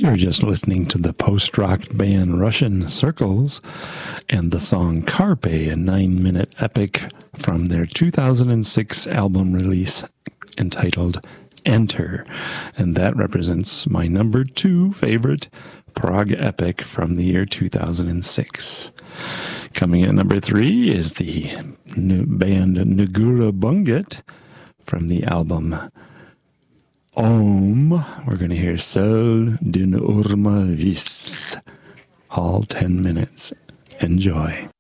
You're just listening to the post-rock band Russian Circles and the song Carpe, a 9-minute epic from their 2006 album release entitled Enter. And that represents my number 2 favorite prog epic from the year 2006. Coming in at number 3 is the band Nagura Bunget from the album Om. We're going to hear Sol d'une Urma Vis. All 10 minutes. Enjoy.